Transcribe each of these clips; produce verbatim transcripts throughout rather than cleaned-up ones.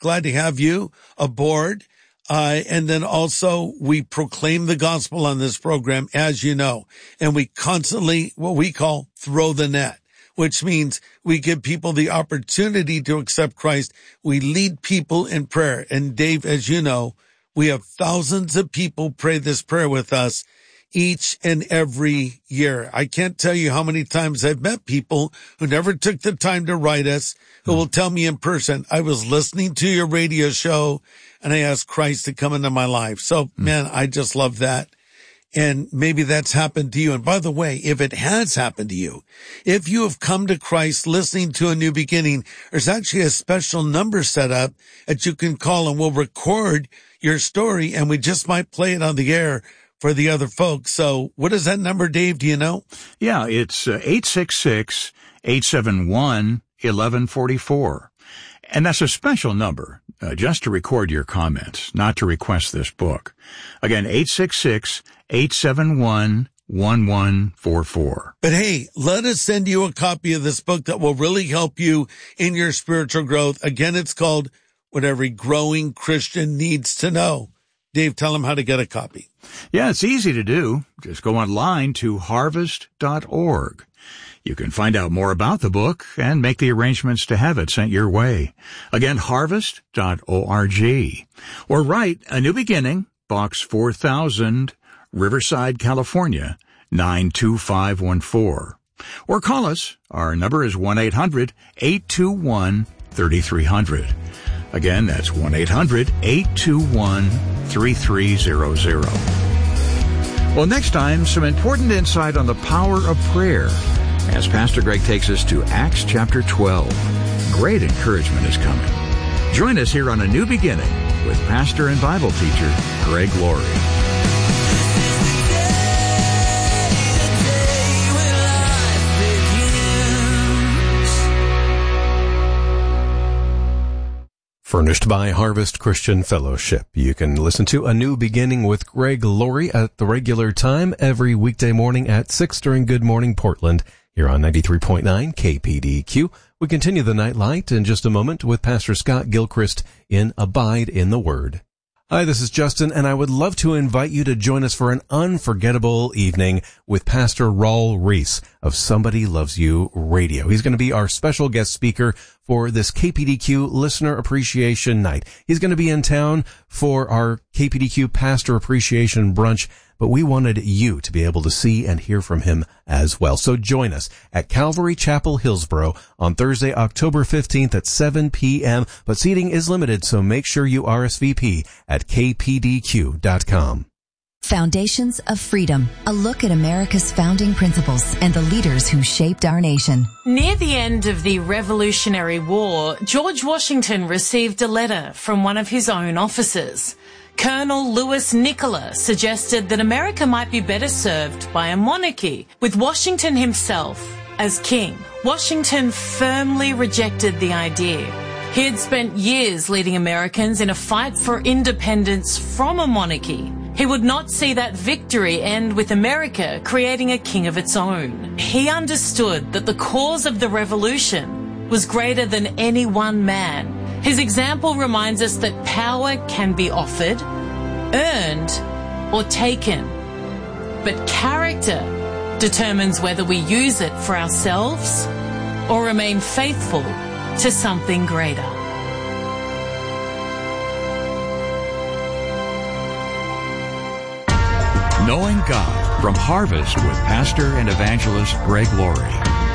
glad to have you aboard. Uh, and then also we proclaim the gospel on this program, as you know, and we constantly, what we call throw the net, which means we give people the opportunity to accept Christ. We lead people in prayer. And Dave, as you know, we have thousands of people pray this prayer with us each and every year. I can't tell you how many times I've met people who never took the time to write us, who will tell me in person, I was listening to your radio show and I asked Christ to come into my life. So, man, I just love that. And maybe that's happened to you. And by the way, if it has happened to you, if you have come to Christ listening to A New Beginning, there's actually a special number set up that you can call and we'll record your story and we just might play it on the air for the other folks. So what is that number, Dave? Do you know? Yeah, it's uh, eight six six, eight seven one, one one four four. And that's a special number, uh, just to record your comments, not to request this book. Again, eight six six, eight seven one, one one four four. But hey, let us send you a copy of this book that will really help you in your spiritual growth. Again, it's called What Every Growing Christian Needs to Know. Dave, tell them how to get a copy. Yeah, it's easy to do. Just go online to harvest dot org. You can find out more about the book and make the arrangements to have it sent your way. Again, harvest dot org. Or write A New Beginning, Box four thousand, Riverside, California, nine two five one four. Or call us. Our number is one eight hundred, eight two one, three three zero zero. Again, that's one eight hundred, eight two one, three three zero zero. Well, next time, some important insight on the power of prayer as Pastor Greg takes us to Acts chapter twelve. Great encouragement is coming. Join us here on A New Beginning with pastor and Bible teacher Greg Laurie. Furnished by Harvest Christian Fellowship. You can listen to A New Beginning with Greg Laurie at the regular time every weekday morning at six during Good Morning Portland here on ninety-three point nine K P D Q. We continue the Nightlight in just a moment with Pastor Scott Gilchrist in Abide in the Word. Hi, this is Justin, and I would love to invite you to join us for an unforgettable evening with Pastor Raul Reese of Somebody Loves You Radio. He's going to be our special guest speaker for this K P D Q Listener Appreciation Night. He's going to be in town for our K P D Q Pastor Appreciation Brunch, but we wanted you to be able to see and hear from him as well. So join us at Calvary Chapel, Hillsboro on Thursday, October fifteenth at seven p.m. But seating is limited, so make sure you R S V P at k p d q dot com. Foundations of Freedom, a look at America's founding principles and the leaders who shaped our nation. Near the end of the Revolutionary War, George Washington received a letter from one of his own officers. Colonel Louis Nicola suggested that America might be better served by a monarchy, with Washington himself as king. Washington firmly rejected the idea. He had spent years leading Americans in a fight for independence from a monarchy. He would not see that victory end with America creating a king of its own. He understood that the cause of the revolution was greater than any one man. His example reminds us that power can be offered, earned, or taken. But character determines whether we use it for ourselves or remain faithful to something greater. Knowing God from Harvest with pastor and evangelist Greg Laurie.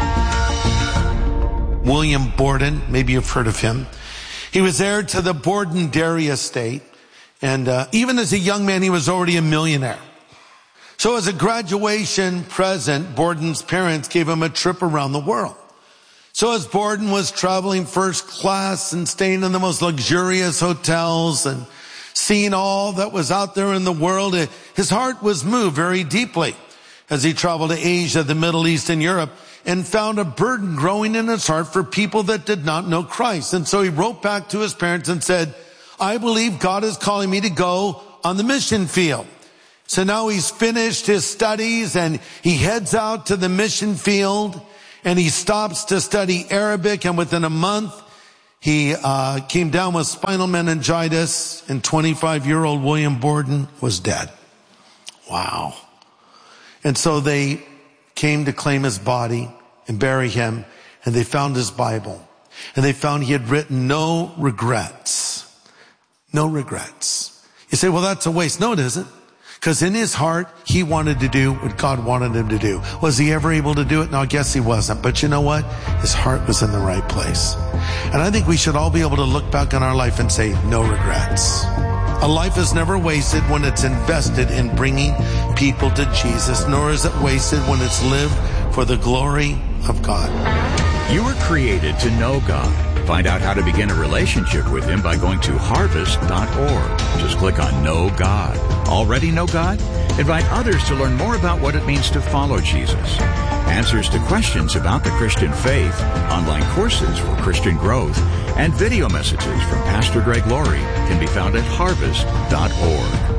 William Borden, maybe you've heard of him. He was heir to the Borden dairy estate, and uh, even as a young man, he was already a millionaire. So as a graduation present, Borden's parents gave him a trip around the world. So as Borden was traveling first class and staying in the most luxurious hotels and seeing all that was out there in the world, his heart was moved very deeply as he traveled to Asia, the Middle East, and Europe, and found a burden growing in his heart for people that did not know Christ. And so he wrote back to his parents and said, I believe God is calling me to go on the mission field. So now he's finished his studies and he heads out to the mission field and he stops to study Arabic, and within a month He uh came down with spinal meningitis, and twenty-five-year-old William Borden was dead. Wow. And so they came to claim his body and bury him, and they found his Bible. And they found he had written no regrets. No regrets. You say, well, that's a waste. No, it isn't. Because in his heart, he wanted to do what God wanted him to do. Was he ever able to do it? No, I guess he wasn't. But you know what? His heart was in the right place. And I think we should all be able to look back on our life and say, no regrets. A life is never wasted when it's invested in bringing people to Jesus, nor is it wasted when it's lived for the glory of God. You were created to know God. Find out how to begin a relationship with Him by going to harvest dot org. Just click on Know God. Already know God? Invite others to learn more about what it means to follow Jesus. Answers to questions about the Christian faith, online courses for Christian growth, and video messages from Pastor Greg Laurie can be found at harvest dot org.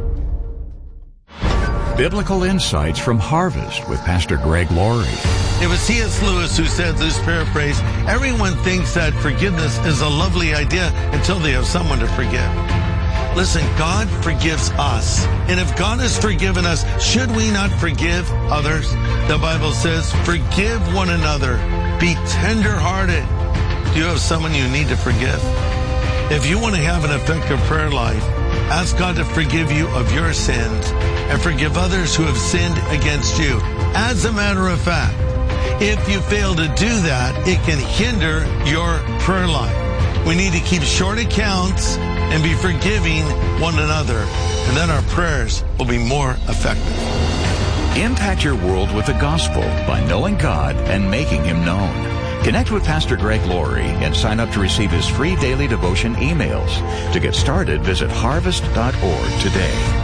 Biblical Insights from Harvest with Pastor Greg Laurie. It was C S Lewis who said this paraphrase, everyone thinks that forgiveness is a lovely idea until they have someone to forgive. Listen, God forgives us. And if God has forgiven us, should we not forgive others? The Bible says, forgive one another. Be tender-hearted. Do you have someone you need to forgive? If you want to have an effective prayer life, ask God to forgive you of your sins and forgive others who have sinned against you. As a matter of fact, if you fail to do that, it can hinder your prayer life. We need to keep short accounts and be forgiving one another, and then our prayers will be more effective. Impact your world with the gospel by knowing God and making Him known. Connect with Pastor Greg Laurie and sign up to receive his free daily devotion emails. To get started, visit harvest dot org today.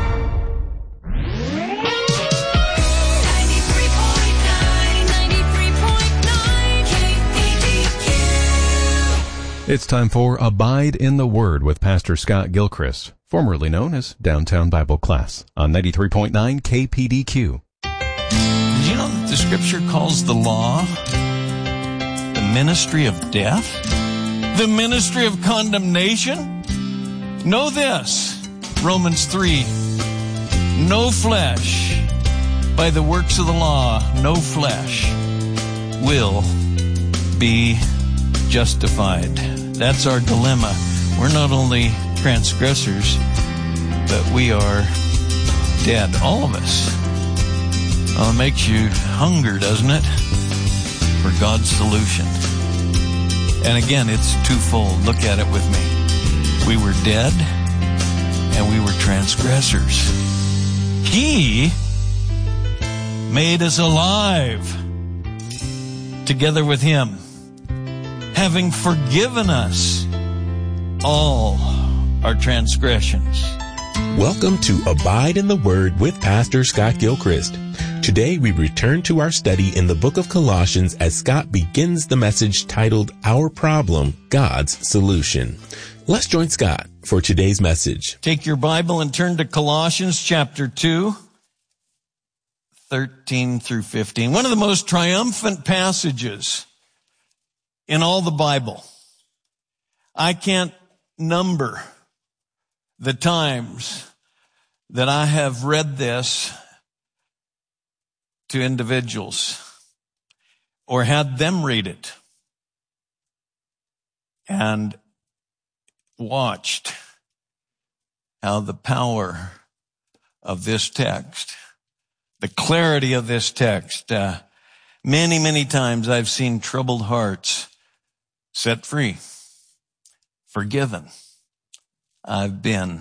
It's time for Abide in the Word with Pastor Scott Gilchrist, formerly known as Downtown Bible Class, on ninety-three point nine K P D Q. Did you know that the Scripture calls the law the ministry of death? The ministry of condemnation? Know this, Romans three, no flesh, by the works of the law, no flesh will be justified. That's our dilemma. We're not only transgressors, but we are dead, all of us. Well, it makes you hunger, doesn't it, for God's solution. And again, it's twofold. Look at it with me. We were dead, and we were transgressors. He made us alive together with Him, having forgiven us all our transgressions. Welcome to Abide in the Word with Pastor Scott Gilchrist. Today we return to our study in the book of Colossians as Scott begins the message titled, Our Problem, God's Solution. Let's join Scott for today's message. Take your Bible and turn to Colossians chapter two, thirteen through fifteen. One of the most triumphant passages in all the Bible. I can't number the times that I have read this to individuals or had them read it and watched how the power of this text, the clarity of this text, uh, many, many times I've seen troubled hearts set free, forgiven. I've been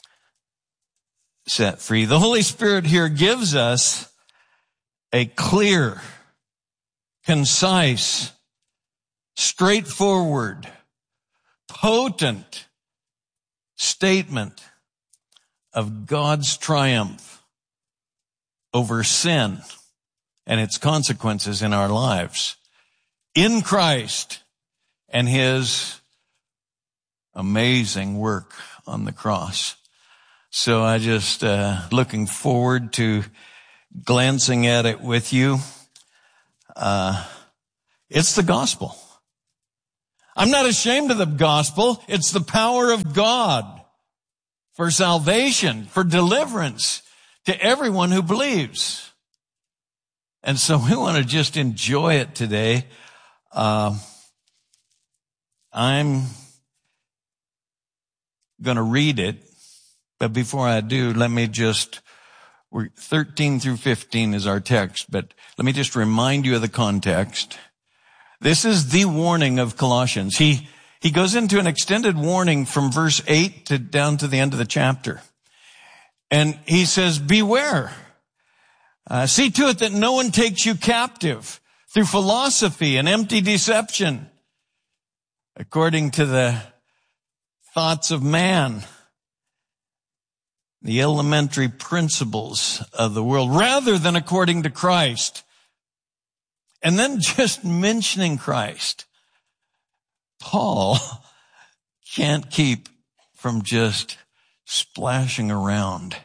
set free. The Holy Spirit here gives us a clear, concise, straightforward, potent statement of God's triumph over sin and its consequences in our lives in Christ and His amazing work on the cross. So I just uh looking forward to glancing at it with you. Uh it's the gospel. I'm not ashamed of the gospel. It's the power of God for salvation, for deliverance to everyone who believes. And so we want to just enjoy it today. Uh, I'm going to read it, but before I do, let me just, we're thirteen through fifteen is our text, but let me just remind you of the context. This is the warning of Colossians. He, he goes into an extended warning from verse eight to down to the end of the chapter. And he says, beware. Uh, see to it that no one takes you captive through philosophy and empty deception, according to the thoughts of man, the elementary principles of the world, rather than according to Christ. And then just mentioning Christ, Paul can't keep from just splashing around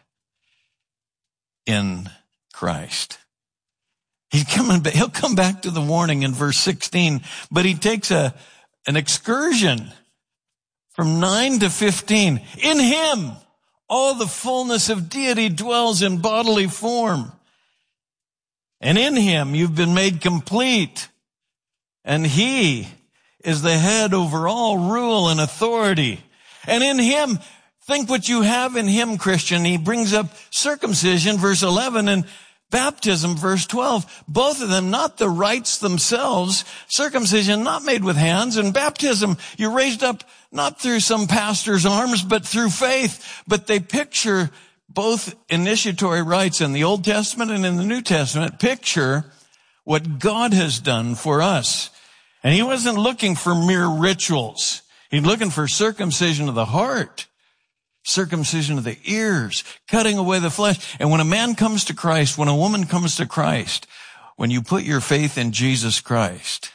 in Christ. He's coming back, he'll come back to the warning in verse sixteen, but he takes a, an excursion from nine to fifteen. In him, all the fullness of deity dwells in bodily form. And in him, you've been made complete. And he is the head over all rule and authority. And in him, think what you have in him, Christian. He brings up circumcision, verse eleven, and baptism, verse twelve. Both of them, not the rites themselves. Circumcision, not made with hands. And baptism, you're raised up not through some pastor's arms, but through faith. But they picture both initiatory rites in the Old Testament and in the New Testament. Picture what God has done for us. And he wasn't looking for mere rituals. He's looking for circumcision of the heart, circumcision of the ears, cutting away the flesh. And when a man comes to Christ, when a woman comes to Christ, when you put your faith in Jesus Christ,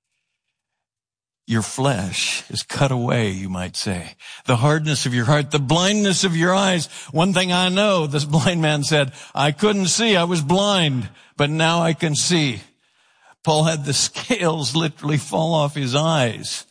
your flesh is cut away, you might say. The hardness of your heart, the blindness of your eyes. One thing I know, this blind man said, I couldn't see, I was blind, but now I can see. Paul had the scales literally fall off his eyes.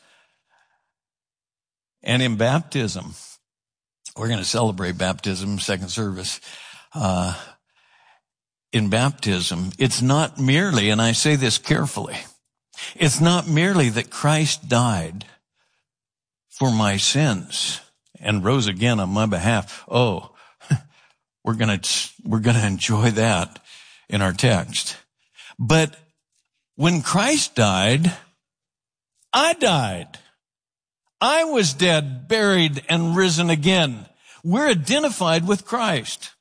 And in baptism, we're going to celebrate baptism, second service. Uh, in baptism, it's not merely, and I say this carefully, it's not merely that Christ died for my sins and rose again on my behalf. Oh, we're going to, we're going to enjoy that in our text. But when Christ died, I died. I was dead, buried, and risen again. We're identified with Christ.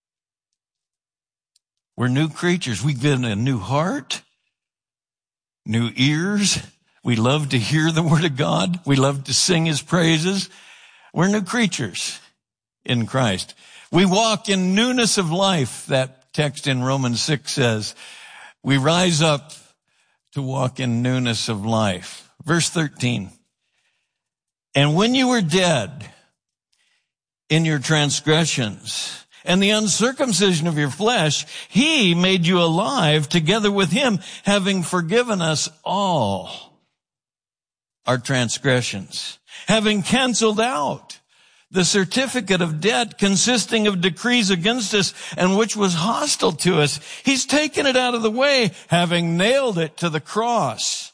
We're new creatures. We've given a new heart, new ears. We love to hear the word of God. We love to sing his praises. We're new creatures in Christ. We walk in newness of life. That text in Romans six says, we rise up to walk in newness of life. Verse thirteen. And when you were dead in your transgressions and the uncircumcision of your flesh, he made you alive together with him, having forgiven us all our transgressions, having canceled out the certificate of debt consisting of decrees against us and which was hostile to us. He's taken it out of the way, having nailed it to the cross.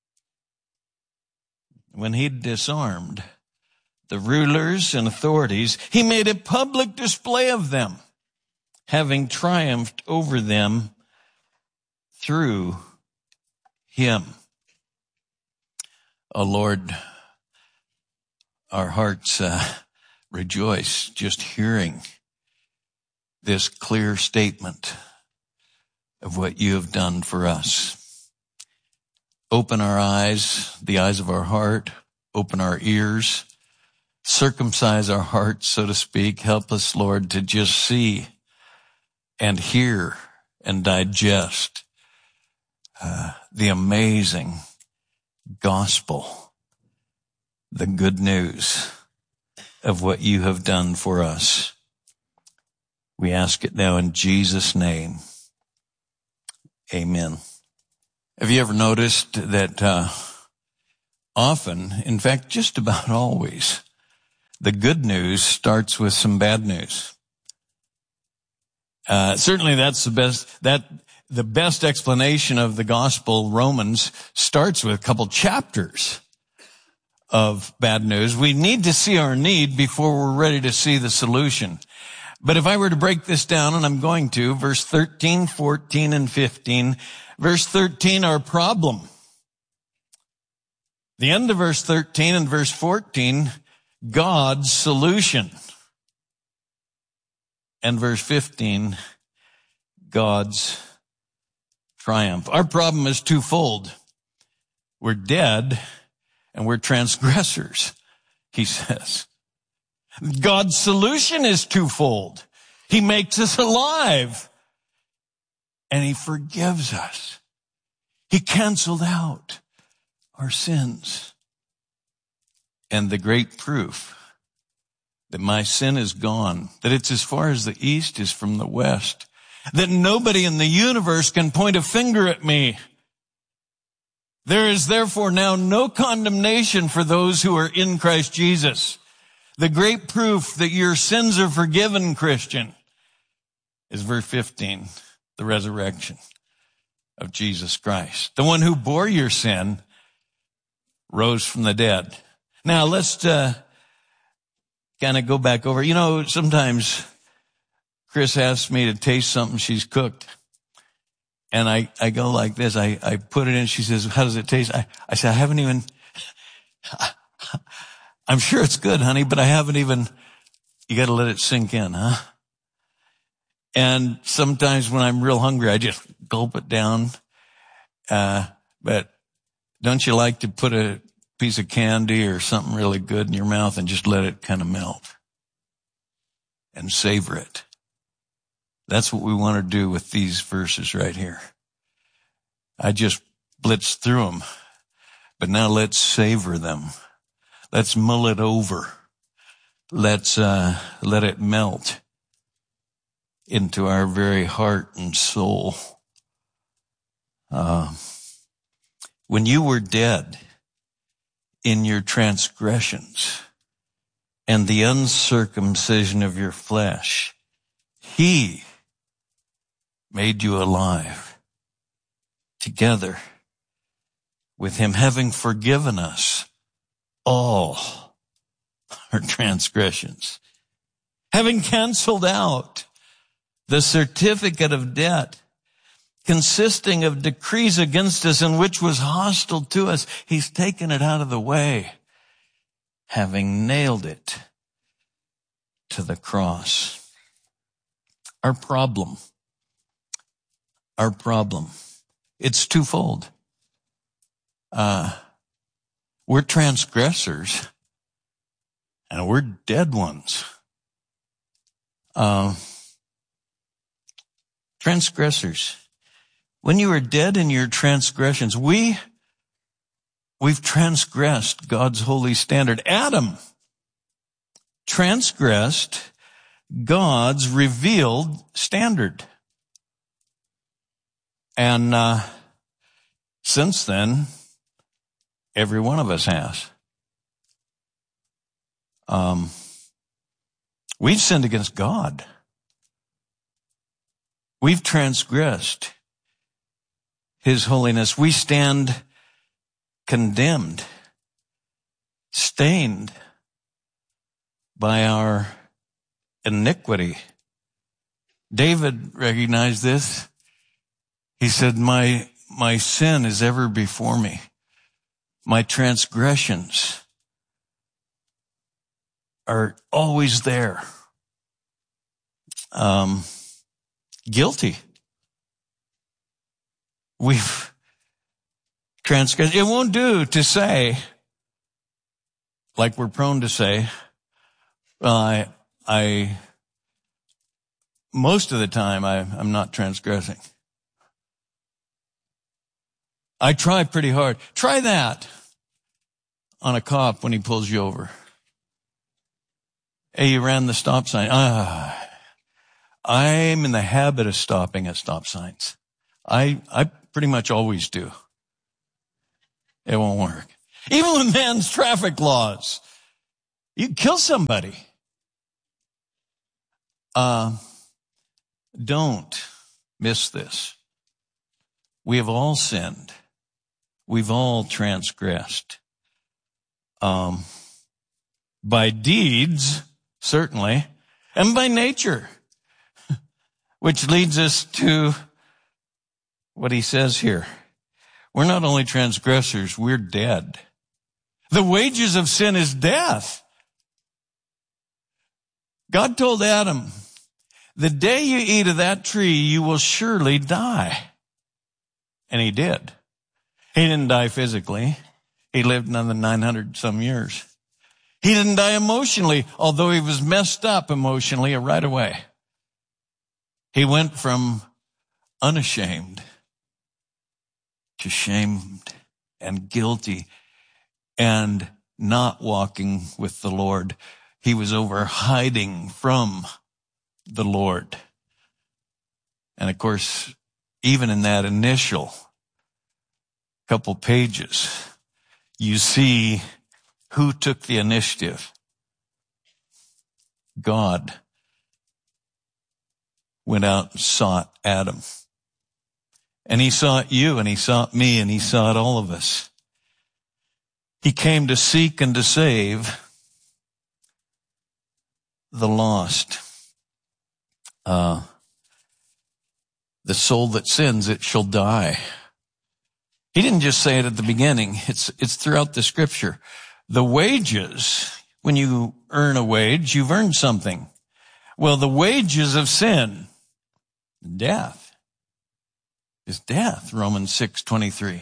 When he'd disarmed the rulers and authorities, he made a public display of them, having triumphed over them through him. Oh Lord, our hearts uh, rejoice just hearing this clear statement of what you have done for us. Open our eyes, the eyes of our heart, open our ears, circumcise our hearts, so to speak. Help us, Lord, to just see and hear and digest uh, the amazing gospel, the good news of what you have done for us. We ask it now in Jesus' name. Amen. Have you ever noticed that uh, often, in fact, just about always, the good news starts with some bad news. Uh, certainly that's the best, that, the best explanation of the gospel, Romans, starts with a couple chapters of bad news. We need to see our need before we're ready to see the solution. But if I were to break this down, and I'm going to, verse thirteen, fourteen, and fifteen, verse thirteen, our problem. The end of verse thirteen and verse fourteen, God's solution. And verse fifteen, God's triumph. Our problem is twofold. We're dead and we're transgressors, he says. God's solution is twofold. He makes us alive and he forgives us. He canceled out our sins. And the great proof that my sin is gone, that it's as far as the east is from the west, that nobody in the universe can point a finger at me. There is therefore now no condemnation for those who are in Christ Jesus. The great proof that your sins are forgiven, Christian, is verse fifteen, the resurrection of Jesus Christ. The one who bore your sin rose from the dead. Now let's uh, kind of go back over. You know, sometimes Chris asks me to taste something she's cooked. And I, I go like this. I, I put it in. She says, how does it taste? I, I say, I haven't even, I'm sure it's good, honey, but I haven't even, you got to let it sink in, huh? And sometimes when I'm real hungry, I just gulp it down. Uh, but don't you like to put a piece of candy or something really good in your mouth and just let it kind of melt and savor it? That's what we want to do with these verses right here. I just blitzed through them, but now let's savor them. Let's mull it over. Let's uh, let it melt into our very heart and soul. Uh, when you were dead in your transgressions and the uncircumcision of your flesh, he made you alive together with him, having forgiven us all our transgressions, having canceled out the certificate of debt consisting of decrees against us and which was hostile to us. He's taken it out of the way, having nailed it to the cross. Our problem Our problem. It's twofold. Uh, we're transgressors and we're dead ones. Uh, transgressors. When you were dead in your transgressions, we, we've transgressed God's holy standard. Adam transgressed God's revealed standard. And uh, since then, every one of us has. Um, we've sinned against God. We've transgressed his holiness. We stand condemned, stained by our iniquity. David recognized this. He said, my, my sin is ever before me. My transgressions are always there. Um, guilty. We've transgressed. It won't do to say, like we're prone to say, well, I, I, most of the time I, I'm not transgressing. I try pretty hard. Try that on a cop when he pulls you over. Hey, you ran the stop sign. Ah, I'm in the habit of stopping at stop signs. I, I pretty much always do. It won't work. Even with man's traffic laws, you kill somebody. Uh, don't miss this. We have all sinned. We've all transgressed. Um, by deeds, certainly, and by nature, which leads us to what he says here. We're not only transgressors, we're dead. The wages of sin is death. God told Adam, the day you eat of that tree, you will surely die. And he did. He didn't die physically. He lived another nine hundred some years. He didn't die emotionally, although he was messed up emotionally right away. He went from unashamed to shamed and guilty and not walking with the Lord. He was over hiding from the Lord. And of course, even in that initial couple pages, you see who took the initiative. God went out and sought Adam. And he sought you, and he sought me, and he sought all of us. He came to seek and to save the lost. Uh, the soul that sins, it shall die. He didn't just say it at the beginning. It's, it's throughout the scripture. The wages, when you earn a wage, you've earned something. Well, the wages of sin, death, is death, Romans six twenty-three.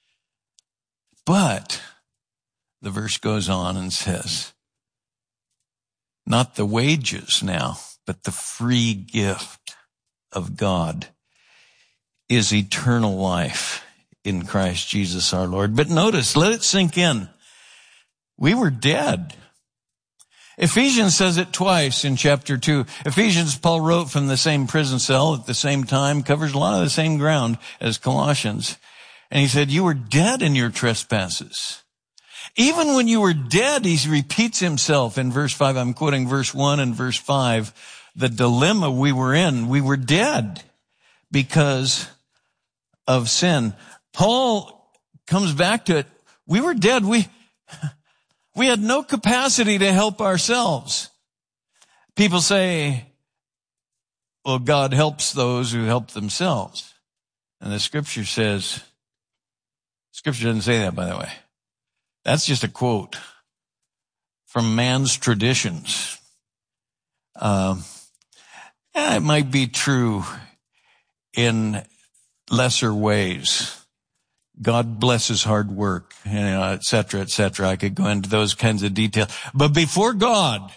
But the verse goes on and says, not the wages now, but the free gift of God is eternal life in Christ Jesus our Lord. But notice, let it sink in. We were dead. Ephesians says it twice in chapter two. Ephesians, Paul wrote from the same prison cell at the same time, covers a lot of the same ground as Colossians. And he said, you were dead in your trespasses. Even when you were dead, he repeats himself in verse five. I'm quoting verse one and verse five. The dilemma we were in, we were dead because of sin. Paul comes back to it. We were dead. We, we had no capacity to help ourselves. People say, well, God helps those who help themselves. And the scripture says, scripture doesn't say that, by the way. That's just a quote from man's traditions. Um, yeah, it might be true in lesser ways. God blesses hard work, you know, et cetera, et cetera. I could go into those kinds of details. But before God,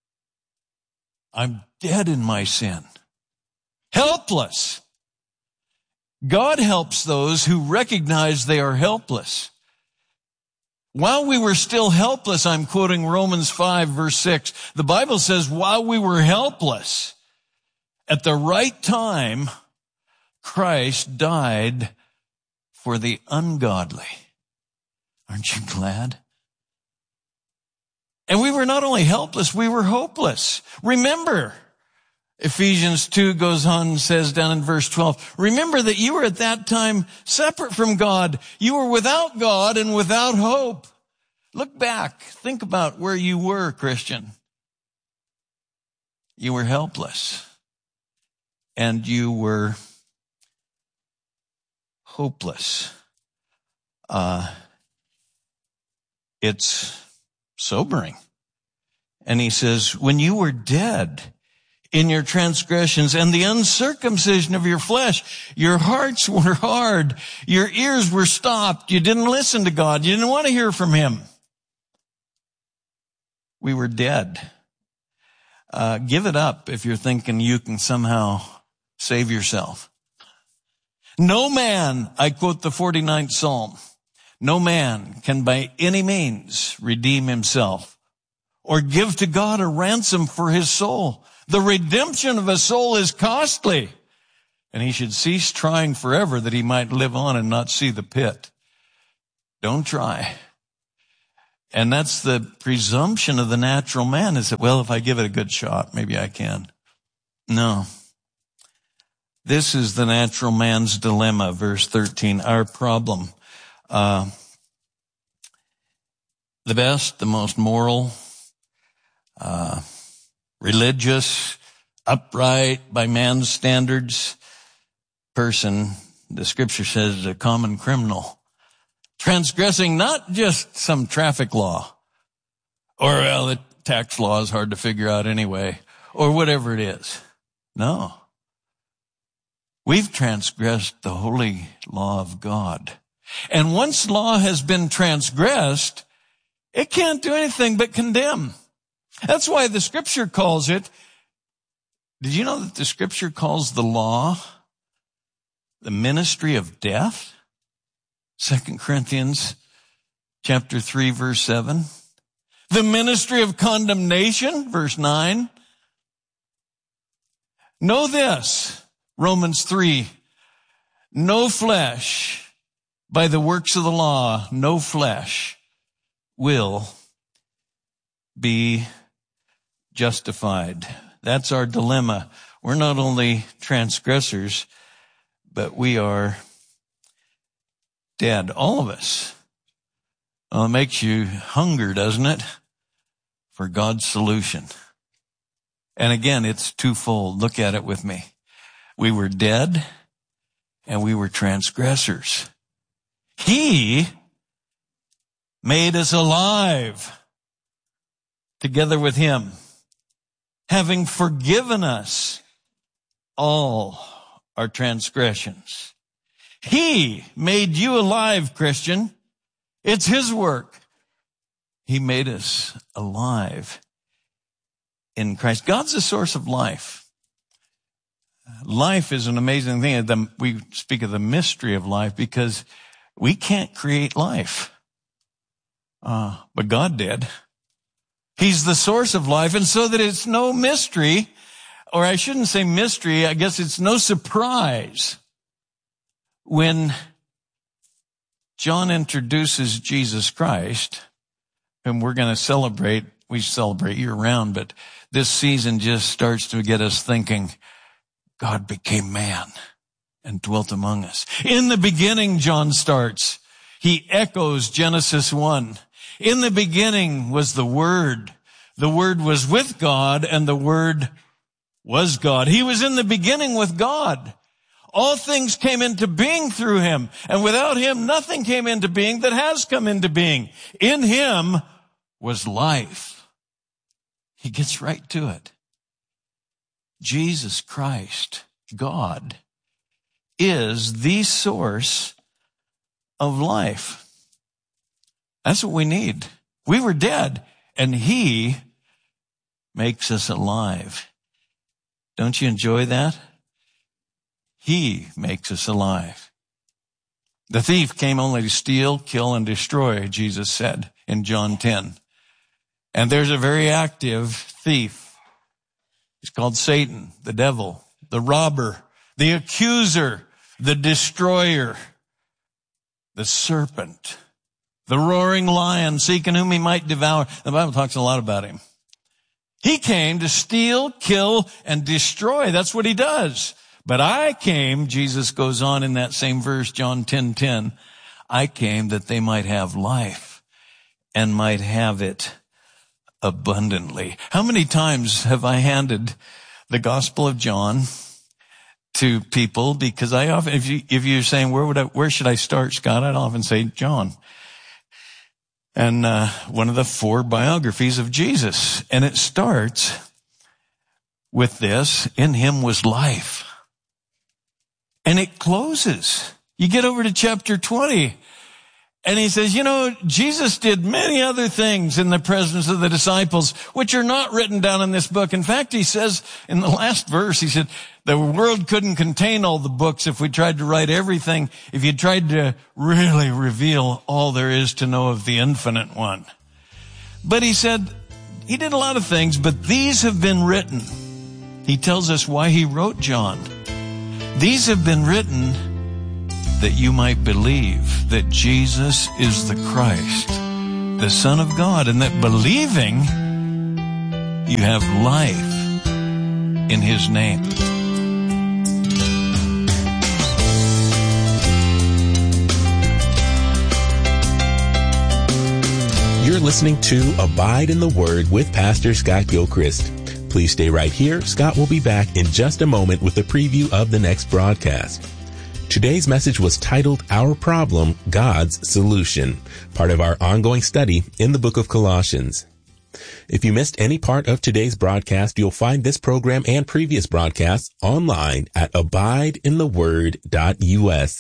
I'm dead in my sin. Helpless. God helps those who recognize they are helpless. While we were still helpless, I'm quoting Romans five, verse six. The Bible says, while we were helpless, at the right time, Christ died for the ungodly. Aren't you glad? And we were not only helpless, we were hopeless. Remember, Ephesians two goes on and says down in verse twelve, remember that you were at that time separate from God. You were without God and without hope. Look back. Think about where you were, Christian. You were helpless. And you were hopeless. Uh, it's sobering. And he says, when you were dead in your transgressions and the uncircumcision of your flesh, your hearts were hard, your ears were stopped, you didn't listen to God, you didn't want to hear from him. We were dead. Uh, give it up if you're thinking you can somehow save yourself. No man, I quote the forty-ninth Psalm, no man can by any means redeem himself or give to God a ransom for his soul. The redemption of a soul is costly, and he should cease trying forever that he might live on and not see the pit. Don't try. And that's the presumption of the natural man, is that, well, if I give it a good shot, maybe I can. No. This is the natural man's dilemma, verse thirteen, our problem. Uh, the best, the most moral, uh, religious, upright by man's standards person, the scripture says, is a common criminal, transgressing not just some traffic law, or, well, the tax law is hard to figure out anyway, or whatever it is. No. We've transgressed the holy law of God. And once law has been transgressed, it can't do anything but condemn. That's why the scripture calls it, did you know that the scripture calls the law the ministry of death? Second Corinthians chapter three, verse seven. The ministry of condemnation, verse nine. Know this, Romans three, no flesh, by the works of the law, no flesh will be justified. That's our dilemma. We're not only transgressors, but we are dead. All of us. Well, it makes you hunger, doesn't it? For God's solution. And again, it's twofold. Look at it with me. We were dead and we were transgressors. He made us alive together with him, having forgiven us all our transgressions. He made you alive, Christian. It's his work. He made us alive in Christ. God's the source of life. Life is an amazing thing. We speak of the mystery of life because we can't create life. Uh, but God did. He's the source of life. And so that it's no mystery, or I shouldn't say mystery, I guess it's no surprise when John introduces Jesus Christ, and we're going to celebrate, we celebrate year round, but this season just starts to get us thinking, God became man and dwelt among us. In the beginning, John starts, he echoes Genesis one. In the beginning was the Word. The Word was with God, and the Word was God. He was in the beginning with God. All things came into being through him, and without him, nothing came into being that has come into being. In him was life. He gets right to it. Jesus Christ, God, is the source of life. That's what we need. We were dead, and he makes us alive. Don't you enjoy that? He makes us alive. The thief came only to steal, kill, and destroy, Jesus said in John ten. And there's a very active thief. He's called Satan, the devil, the robber, the accuser, the destroyer, the serpent, the roaring lion, seeking whom he might devour. The Bible talks a lot about him. He came to steal, kill, and destroy. That's what he does. But I came, Jesus goes on in that same verse, John ten ten, I came that they might have life and might have it abundantly. How many times have I handed the Gospel of John to people? Because I often, if you, if you're saying, where would I, where should I start, Scott? I'd often say John. And, uh, one of the four biographies of Jesus. And it starts with this, in him was life. And it closes. You get over to chapter twenty, and he says, you know, Jesus did many other things in the presence of the disciples, which are not written down in this book. In fact, he says in the last verse, he said, the world couldn't contain all the books if we tried to write everything, if you tried to really reveal all there is to know of the infinite one. But he said, he did a lot of things, but these have been written. He tells us why he wrote John. These have been written that you might believe that Jesus is the Christ, the Son of God, and that believing you have life in His name. You're listening to Abide in the Word with Pastor Scott Gilchrist. Please stay right here. Scott will be back in just a moment with a preview of the next broadcast. Today's message was titled, Our Problem, God's Solution, part of our ongoing study in the book of Colossians. If you missed any part of today's broadcast, you'll find this program and previous broadcasts online at abide in the word dot U S.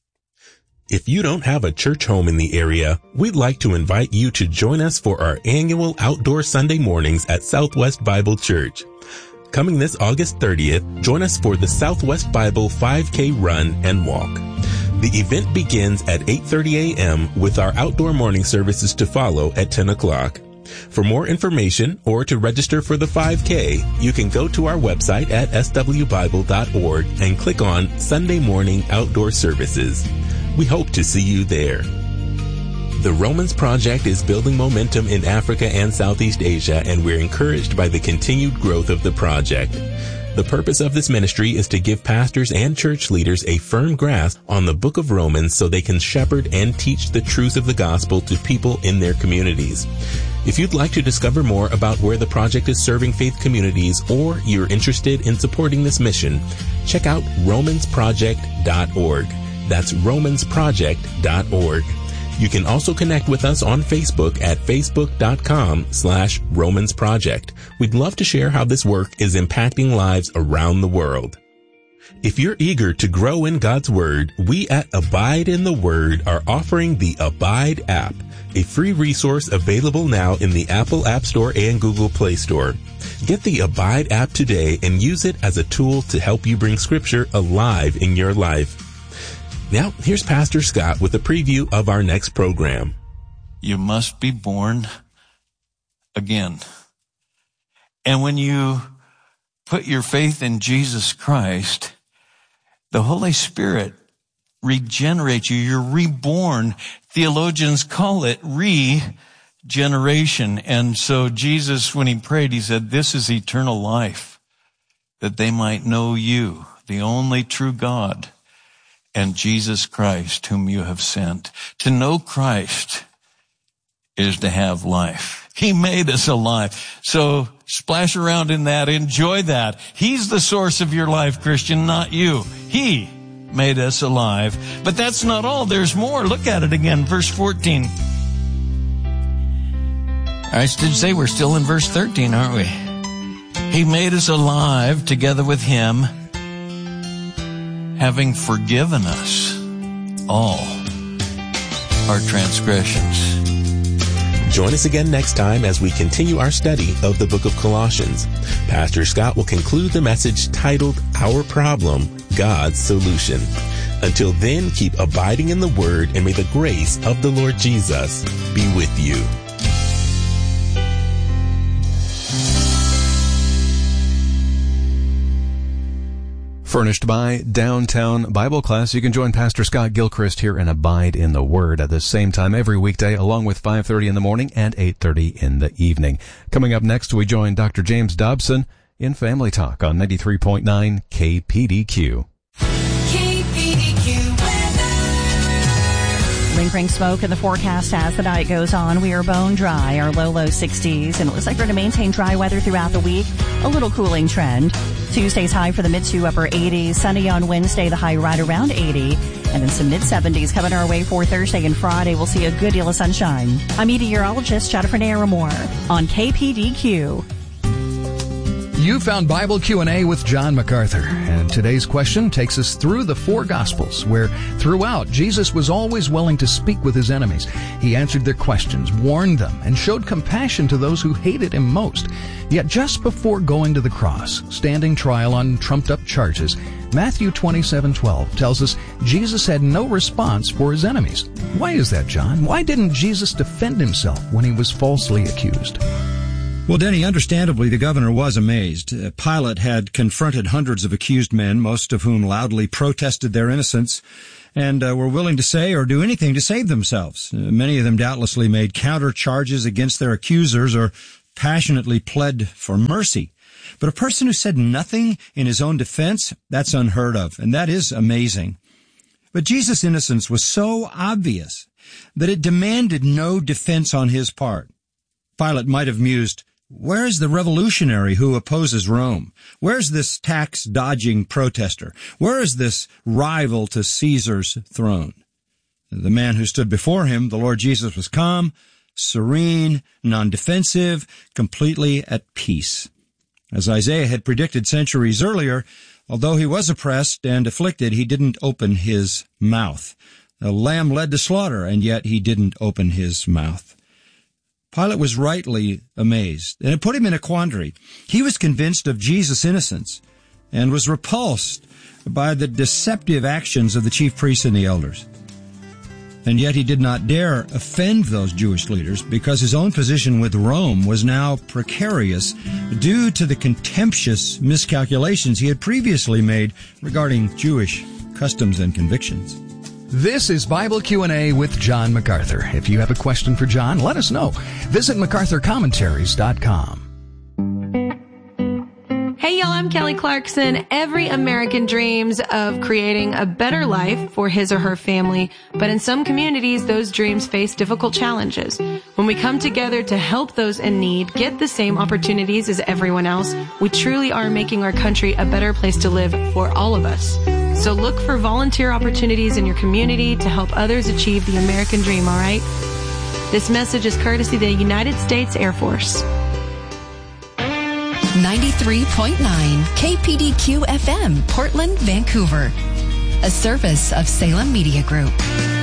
If you don't have a church home in the area, we'd like to invite you to join us for our annual outdoor Sunday mornings at Southwest Bible Church. Coming this August thirtieth, join us for the Southwest Bible five K Run and Walk. The event begins at eight thirty a.m. with our outdoor morning services to follow at ten o'clock. For more information or to register for the five K, you can go to our website at s w bible dot org and click on Sunday Morning Outdoor Services. We hope to see you there. The Romans Project is building momentum in Africa and Southeast Asia, and we're encouraged by the continued growth of the project. The purpose of this ministry is to give pastors and church leaders a firm grasp on the book of Romans so they can shepherd and teach the truths of the gospel to people in their communities. If you'd like to discover more about where the project is serving faith communities, or you're interested in supporting this mission, check out romans project dot org. That's romans project dot org. You can also connect with us on Facebook at facebook.com slash Romans Project. We'd love to share how this work is impacting lives around the world. If you're eager to grow in God's Word, we at Abide in the Word are offering the Abide app, a free resource available now in the Apple App Store and Google Play Store. Get the Abide app today and use it as a tool to help you bring Scripture alive in your life. Now, here's Pastor Scott with a preview of our next program. You must be born again. And when you put your faith in Jesus Christ, the Holy Spirit regenerates you. You're reborn. Theologians call it regeneration. And so Jesus, when he prayed, he said, this is eternal life, that they might know you, the only true God, and Jesus Christ, whom you have sent. To know Christ is to have life. He made us alive. So splash around in that. Enjoy that. He's the source of your life, Christian, not you. He made us alive. But that's not all. There's more. Look at it again. Verse fourteen. I did say we're still in verse thirteen, aren't we? He made us alive together with him, having forgiven us all our transgressions. Join us again next time as we continue our study of the book of Colossians. Pastor Scott will conclude the message titled, Our Problem, God's Solution. Until then, keep abiding in the Word, and may the grace of the Lord Jesus be with you. Furnished by Downtown Bible Class. You can join Pastor Scott Gilchrist here and Abide in the Word at the same time every weekday, along with five thirty in the morning and eight thirty in the evening. Coming up next, we join Doctor James Dobson in Family Talk on ninety-three point nine K P D Q. Lingering smoke in the forecast as the night goes on. We are bone dry, our low, low sixties, and it looks like we're going to maintain dry weather throughout the week. A little cooling trend. Tuesday's high for the mid to upper eighties. Sunny on Wednesday, the high right around eighty. And then some mid seventies coming our way for Thursday and Friday. We'll see a good deal of sunshine. I'm meteorologist Jennifer Naramore on K P D Q. You found Bible Q and A with John MacArthur, and today's question takes us through the four Gospels, where throughout Jesus was always willing to speak with his enemies. He answered their questions, warned them, and showed compassion to those who hated him most. Yet just before going to the cross, standing trial on trumped-up charges, Matthew twenty-seven twelve tells us Jesus had no response for his enemies. Why is that, John? Why didn't Jesus defend himself when he was falsely accused? Well, Denny, understandably, the governor was amazed. Uh, Pilate had confronted hundreds of accused men, most of whom loudly protested their innocence, and uh, were willing to say or do anything to save themselves. Uh, many of them doubtlessly made counter charges against their accusers or passionately pled for mercy. But a person who said nothing in his own defense, that's unheard of, and that is amazing. But Jesus' innocence was so obvious that it demanded no defense on his part. Pilate might have mused, where is the revolutionary who opposes Rome? Where's this tax-dodging protester? Where is this rival to Caesar's throne? The man who stood before him, the Lord Jesus, was calm, serene, non-defensive, completely at peace. As Isaiah had predicted centuries earlier, although he was oppressed and afflicted, he didn't open his mouth. A lamb led to slaughter, and yet he didn't open his mouth. Pilate was rightly amazed, and it put him in a quandary. He was convinced of Jesus' innocence and was repulsed by the deceptive actions of the chief priests and the elders. And yet he did not dare offend those Jewish leaders because his own position with Rome was now precarious due to the contemptuous miscalculations he had previously made regarding Jewish customs and convictions. This is Bible Q and A with John MacArthur. If you have a question for John, let us know. Visit macarthur commentaries dot com. Hey y'all, I'm Kelly Clarkson. Every American dreams of creating a better life for his or her family, but in some communities, those dreams face difficult challenges. When we come together to help those in need get the same opportunities as everyone else, we truly are making our country a better place to live for all of us. So look for volunteer opportunities in your community to help others achieve the American dream, all right? This message is courtesy of the United States Air Force. ninety-three point nine K P D Q F M, Portland, Vancouver. A service of Salem Media Group.